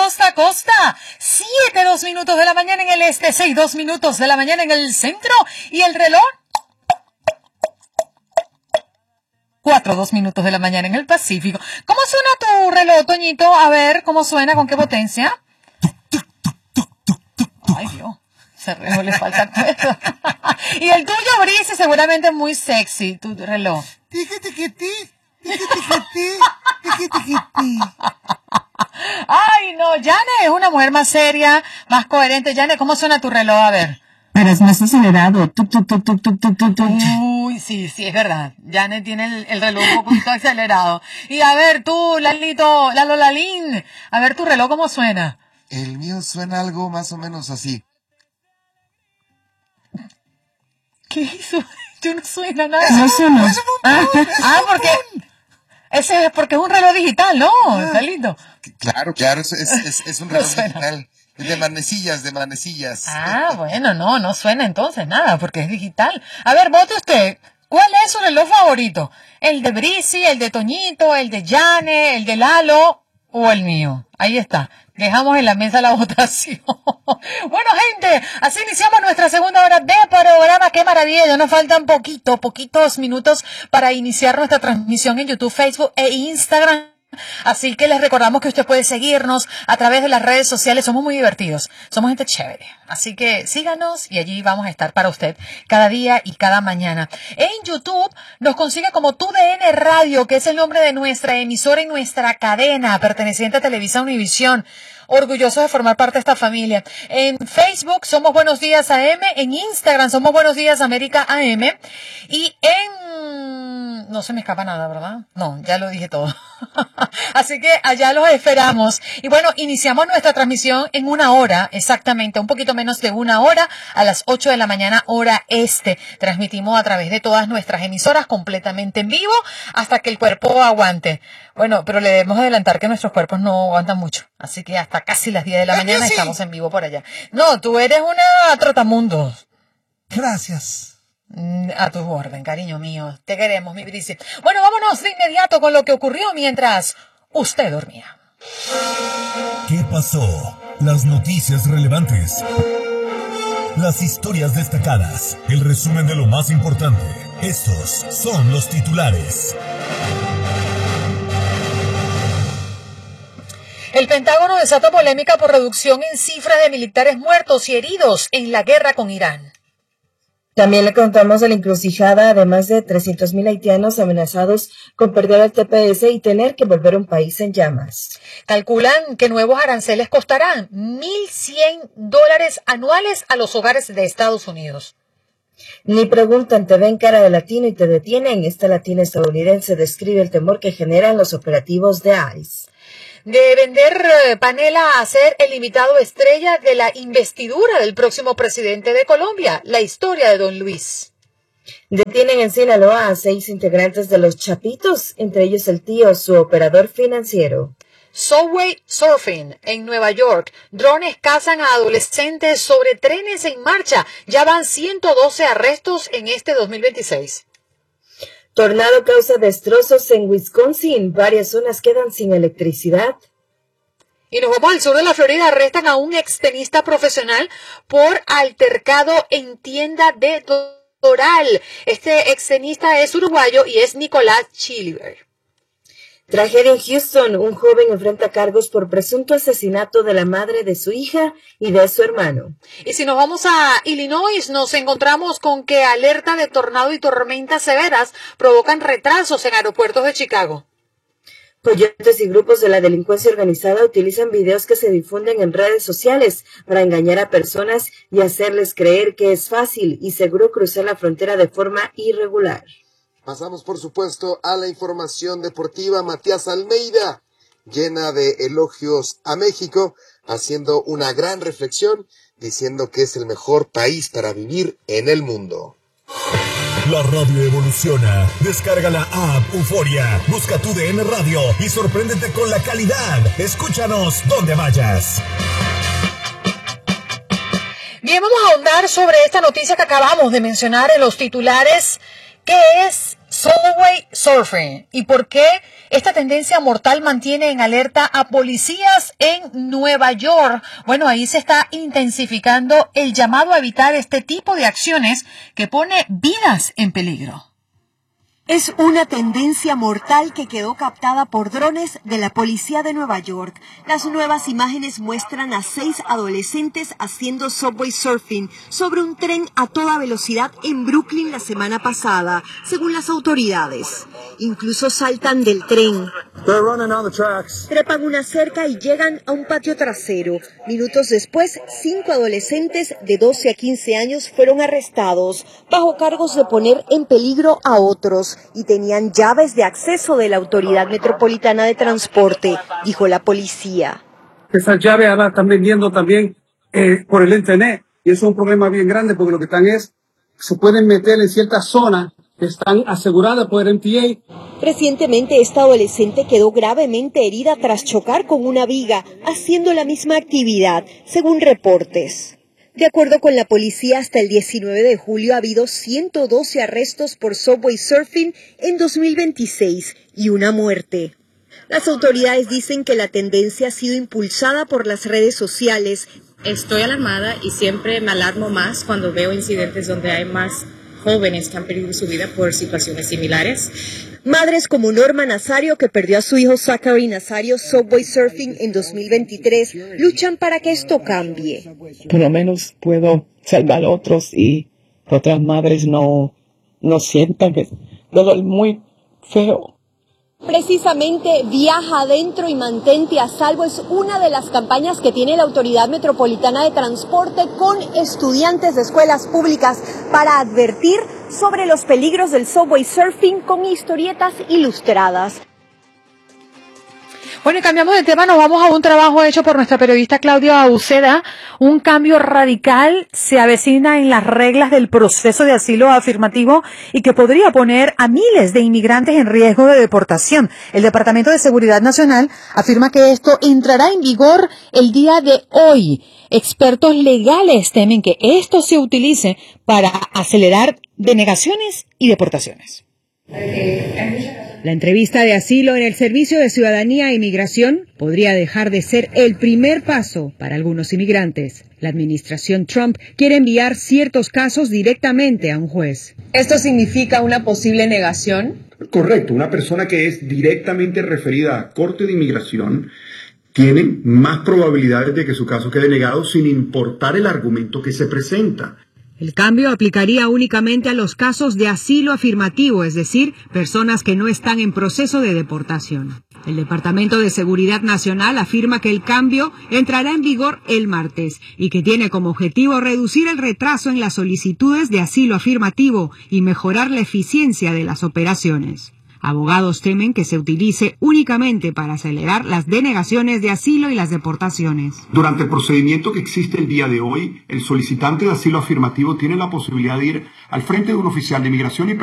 costa a costa. 7:02 de la mañana en el este, 6:02 de la mañana en el centro. Y el reloj, 4:02 de la mañana en el Pacífico. ¿Cómo suena tu reloj, Toñito? A ver, ¿cómo suena? ¿Con qué potencia? Ay, Dios. Ese reloj le falta cuerda. Y el tuyo, Brice, seguramente muy sexy, tu reloj. Ay, no, Janet es una mujer más seria, más coherente. Janet, ¿cómo suena tu reloj? A ver. Pero es más acelerado. Uy, sí, es verdad. Janet tiene el reloj un poquito acelerado. Y a ver, tú, Lalín, a ver tu reloj, ¿cómo suena? El mío suena algo más o menos así. ¿Qué hizo? Yo no suena nada. No suena. Porque es un reloj digital, ¿no? Está lindo. Claro, es un reloj digital. De manecillas. Ah, bueno, no suena entonces nada, porque es digital. A ver, vote usted. ¿Cuál es su reloj favorito? ¿El de Brisi, el de Toñito, el de Jane, el de Lalo o el mío? Ahí está. Dejamos en la mesa la votación. Bueno, gente, así iniciamos nuestra segunda hora de programa. ¡Qué maravilla! Nos faltan poquitos minutos para iniciar nuestra transmisión en YouTube, Facebook e Instagram. Así que les recordamos que usted puede seguirnos a través de las redes sociales. Somos muy divertidos, somos gente chévere. Así que síganos y allí vamos a estar para usted cada día y cada mañana. En YouTube nos consigue como TUDN Radio, que es el nombre de nuestra emisora y nuestra cadena perteneciente a Televisa Univisión. Orgullosos de formar parte de esta familia. En Facebook somos Buenos Días AM, en Instagram somos Buenos Días América AM y no se me escapa nada, ¿verdad? No, ya lo dije todo. Así que allá los esperamos. Y bueno, iniciamos nuestra transmisión en 1 hora, exactamente, un poquito menos de 1 hora, a las 8 de la mañana, hora este. Transmitimos a través de todas nuestras emisoras completamente en vivo hasta que el cuerpo aguante. Bueno, pero le debemos adelantar que nuestros cuerpos no aguantan mucho. Así que hasta casi las 10 de la mañana estamos en vivo por allá. No, tú eres una trotamundos. Gracias. A tu orden, cariño mío. Te queremos, mi Brice. Bueno, vámonos de inmediato con lo que ocurrió mientras usted dormía. ¿Qué pasó? Las noticias relevantes. Las historias destacadas. El resumen de lo más importante. Estos son los titulares. El Pentágono desata polémica por reducción en cifra de militares muertos y heridos en la guerra con Irán. También le contamos de la encrucijada de más de 300.000 haitianos amenazados con perder el TPS y tener que volver a un país en llamas. Calculan que nuevos aranceles costarán $1,100 anuales a los hogares de Estados Unidos. Ni preguntan, te ven cara de latino y te detienen. Esta latina estadounidense describe el temor que generan los operativos de ICE. De vender panela a ser el invitado estrella de la investidura del próximo presidente de Colombia, la historia de Don Luis. Detienen en Sinaloa a 6 integrantes de los Chapitos, entre ellos el tío, su operador financiero. Subway Surfing en Nueva York. Drones cazan a adolescentes sobre trenes en marcha. Ya van 112 arrestos en este 2026. Tornado causa destrozos en Wisconsin. Varias zonas quedan sin electricidad. Y nos vamos al sur de la Florida. Arrestan a un extenista profesional por altercado en tienda de Doral. Este extenista es uruguayo y es Nicolás Chiliber. Tragedia en Houston. Un joven enfrenta cargos por presunto asesinato de la madre de su hija y de su hermano. Y si nos vamos a Illinois, nos encontramos con que alerta de tornado y tormentas severas provocan retrasos en aeropuertos de Chicago. Coyotes y grupos de la delincuencia organizada utilizan videos que se difunden en redes sociales para engañar a personas y hacerles creer que es fácil y seguro cruzar la frontera de forma irregular. Pasamos, por supuesto, a la información deportiva. Matías Almeida, llena de elogios a México, haciendo una gran reflexión, diciendo que es el mejor país para vivir en el mundo. La radio evoluciona. Descarga la app Euforia, busca TUDN Radio y sorpréndete con la calidad. Escúchanos donde vayas. Bien, vamos a ahondar sobre esta noticia que acabamos de mencionar en los titulares. ¿Qué es Subway Surfing y por qué Esta tendencia mortal mantiene en alerta a policías en Nueva York. Bueno, ahí se está intensificando el llamado a evitar este tipo de acciones que pone vidas en peligro. Es una tendencia mortal que quedó captada por drones de la policía de Nueva York. Las nuevas imágenes muestran a 6 adolescentes haciendo subway surfing sobre un tren a toda velocidad en Brooklyn la semana pasada, según las autoridades. Incluso saltan del tren, trepan una cerca y llegan a un patio trasero. Minutos después, 5 adolescentes de 12 a 15 años fueron arrestados bajo cargos de poner en peligro a otros. Y tenían llaves de acceso de la Autoridad Metropolitana de Transporte, dijo la policía. Esas llaves ahora están vendiendo también por el internet, y eso es un problema bien grande porque lo que están se pueden meter en ciertas zonas que están aseguradas por el MTA. Recientemente esta adolescente quedó gravemente herida tras chocar con una viga, haciendo la misma actividad, según reportes. De acuerdo con la policía, hasta el 19 de julio ha habido 112 arrestos por subway surfing en 2026 y una muerte. Las autoridades dicen que la tendencia ha sido impulsada por las redes sociales. Estoy alarmada y siempre me alarmo más cuando veo incidentes donde hay más jóvenes que han perdido su vida por situaciones similares. Madres como Norma Nazario, que perdió a su hijo Zachary Nazario subway surfing en 2023, luchan para que esto cambie. Por lo menos puedo salvar a otros y otras madres no sientan que es dolor muy feo. Precisamente Viaja Adentro y Mantente a Salvo es una de las campañas que tiene la Autoridad Metropolitana de Transporte con estudiantes de escuelas públicas para advertir sobre los peligros del subway surfing con historietas ilustradas. Bueno, y cambiamos de tema, nos vamos a un trabajo hecho por nuestra periodista Claudia Uceda. Un cambio radical se avecina en las reglas del proceso de asilo afirmativo y que podría poner a miles de inmigrantes en riesgo de deportación. El Departamento de Seguridad Nacional afirma que esto entrará en vigor el día de hoy. Expertos legales temen que esto se utilice para acelerar denegaciones y deportaciones. La entrevista de asilo en el Servicio de Ciudadanía e Inmigración podría dejar de ser el primer paso para algunos inmigrantes. La administración Trump quiere enviar ciertos casos directamente a un juez. ¿Esto significa una posible negación? Correcto, una persona que es directamente referida a Corte de Inmigración tiene más probabilidades de que su caso quede negado sin importar el argumento que se presenta. El cambio aplicaría únicamente a los casos de asilo afirmativo, es decir, personas que no están en proceso de deportación. El Departamento de Seguridad Nacional afirma que el cambio entrará en vigor el martes y que tiene como objetivo reducir el retraso en las solicitudes de asilo afirmativo y mejorar la eficiencia de las operaciones. Abogados temen que se utilice únicamente para acelerar las denegaciones de asilo y las deportaciones. Durante el procedimiento que existe el día de hoy, el solicitante de asilo afirmativo tiene la posibilidad de ir al frente de un oficial de inmigración y